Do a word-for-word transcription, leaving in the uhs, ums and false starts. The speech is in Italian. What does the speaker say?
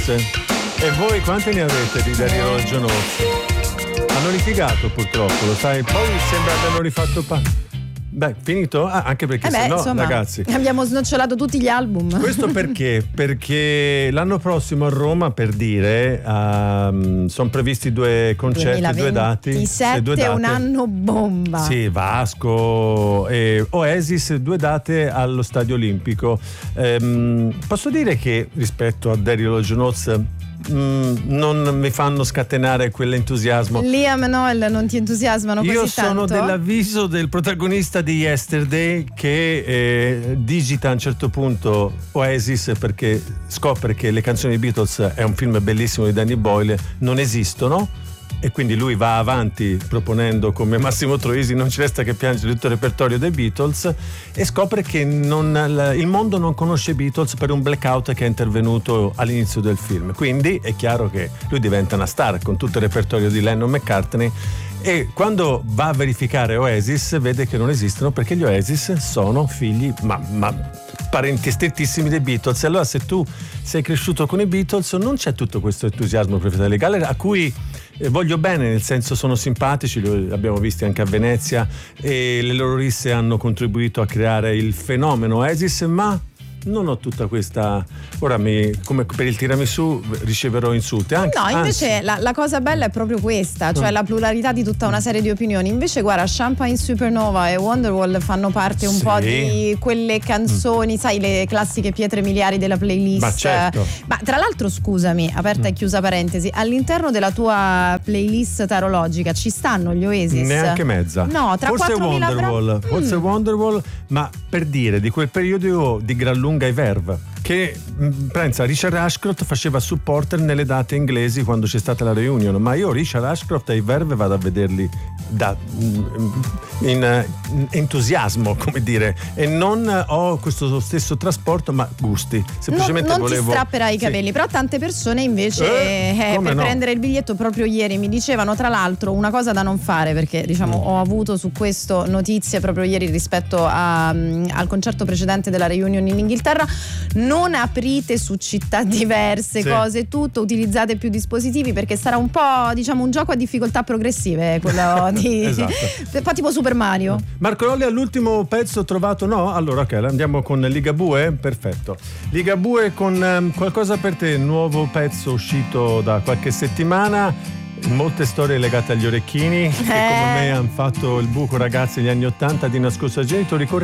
forse? E voi quanti ne avete di Dario Argento? Hanno litigato purtroppo, lo sai, poi sembra che hanno rifatto pa- Beh, finito? Ah, anche perché eh beh, se no, insomma, ragazzi, abbiamo snocciolato tutti gli album. questo perché? Perché l'anno prossimo a Roma, per dire, um, sono previsti due concerti, due dati. Sette, due date. Un anno bomba. Sì, Vasco e Oasis, due date allo Stadio Olimpico. Um, posso dire che rispetto a Dario Logianoz Mm, non mi fanno scatenare quell'entusiasmo. Liam Noel non ti entusiasmano così Io tanto? sono dell'avviso del protagonista di Yesterday che eh, digita a un certo punto Oasis perché scopre che le canzoni Beatles, è un film bellissimo di Danny Boyle, non esistono. E quindi lui va avanti proponendo come Massimo Troisi Non ci resta che piangere tutto il repertorio dei Beatles e scopre che non, il mondo non conosce i Beatles per un blackout che è intervenuto all'inizio del film. Quindi è chiaro che lui diventa una star con tutto il repertorio di Lennon-McCartney e quando va a verificare Oasis vede che non esistono perché gli Oasis sono figli ma, ma parenti strettissimi dei Beatles. E allora se tu sei cresciuto con i Beatles non c'è tutto questo entusiasmo per Fratelli Galler a cui Eh, voglio bene, nel senso sono simpatici, li abbiamo visti anche a Venezia e le loro risse hanno contribuito a creare il fenomeno Oasis, ma non ho tutta questa, ora mi, come per il tiramisù riceverò insulti anche, no invece anzi, la, la cosa bella è proprio questa, cioè la pluralità di tutta una serie di opinioni. Invece guarda, Champagne Supernova e Wonderwall fanno parte un sì. po' di quelle canzoni, mm. sai, le classiche pietre miliari della playlist. Ma certo. Ma tra l'altro, scusami, aperta mm. e chiusa parentesi, all'interno della tua playlist tarologica ci stanno gli Oasis? Neanche mezza. No, tra forse quattromila Wonderwall, bra- forse mm. Wonderwall, ma per dire di quel periodo di gran lunga i Verve che pensa Richard Ashcroft faceva supporter nelle date inglesi quando c'è stata la reunion, ma io Richard Ashcroft e i Verve vado a vederli da, in, in entusiasmo, come dire, e non ho questo stesso trasporto ma gusti, semplicemente non, non volevo ti strapperai i capelli, sì. Però tante persone invece eh, eh, per no? prendere il biglietto proprio ieri mi dicevano tra l'altro una cosa da non fare, perché diciamo mm. ho avuto su questo notizie proprio ieri rispetto a, um, al concerto precedente della reunion in Inghilterra. Non aprite su città diverse, sì. cose, tutto, utilizzate più dispositivi perché sarà un po', diciamo, un gioco a difficoltà progressive quello di esatto. un po' tipo Super Mario. Marco Lolli, all'ultimo pezzo trovato, no? Allora ok, andiamo con Ligabue, perfetto. Ligabue con um, Qualcosa per te, nuovo pezzo uscito da qualche settimana. Molte storie legate agli orecchini eh. che come me hanno fatto il buco, ragazzi, negli anni ottanta di nascosto ai genitori.